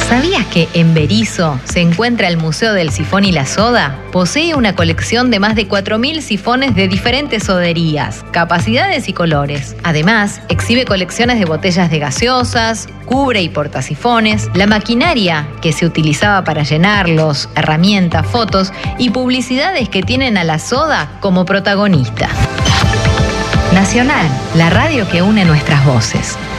¿Sabías que en Berisso se encuentra el Museo del Sifón y la Soda? Posee una colección de más de 4.000 sifones de diferentes soderías, capacidades y colores. Además, exhibe colecciones de botellas de gaseosas, cubre y portasifones, la maquinaria que se utilizaba para llenarlos, herramientas, fotos y publicidades que tienen a la soda como protagonista. Nacional, la radio que une nuestras voces.